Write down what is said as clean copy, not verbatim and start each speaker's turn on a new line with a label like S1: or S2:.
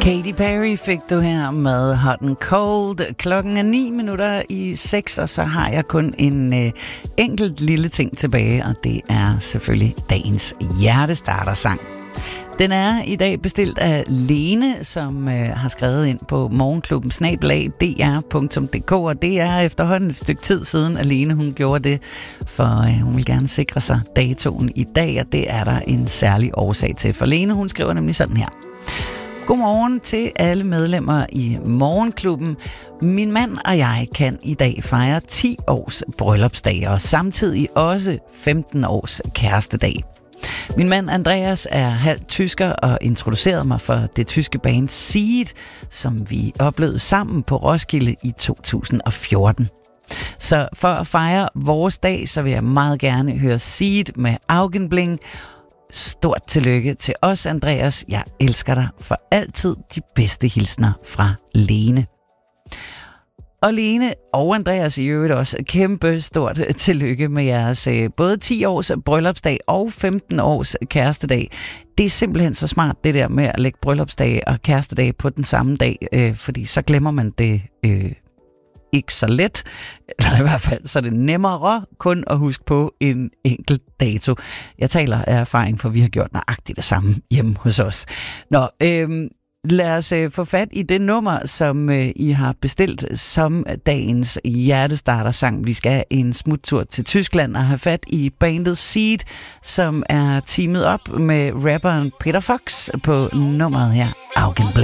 S1: Katy Perry fik du her med Hot and Cold. Klokken er 9:09, og så har jeg kun en enkelt lille ting tilbage, og det er selvfølgelig dagens hjertestartersang. Den er i dag bestilt af Lene, som har skrevet ind på morgenklubben@dr.dk, og det er efterhånden et stykke tid siden, at Lene hun gjorde det, for hun vil gerne sikre sig datoen i dag, og det er der en særlig årsag til. For Lene hun skriver nemlig sådan her. Godmorgen til alle medlemmer i Morgenklubben. Min mand og jeg kan i dag fejre 10 års bryllupsdag og samtidig også 15 års kærestedag. Min mand Andreas er halvt tysker og introducerede mig for det tyske band Seed, som vi oplevede sammen på Roskilde i 2014. Så for at fejre vores dag, så vil jeg meget gerne høre Seed med Augenbling. Stort tillykke til os, Andreas. Jeg elsker dig for altid. De bedste hilsner fra Lene. Og Lene og Andreas i øvrigt også kæmpe stort tillykke med jeres både 10 års bryllupsdag og 15 års kærestedag. Det er simpelthen så smart det der med at lægge bryllupsdag og kærestedag på den samme dag, fordi så glemmer man det ikke så let, eller i hvert fald så er det nemmere kun at huske på en enkelt dato. Jeg taler af erfaring, for vi har gjort nøjagtigt det samme hjemme hos os. Nå, lad os få fat i det nummer, som I har bestilt som dagens hjertestartersang. Vi skal have en smuttur til Tyskland og have fat i bandet Seed, som er teamet op med rapperen Peter Fox på nummeret her, Augenblick.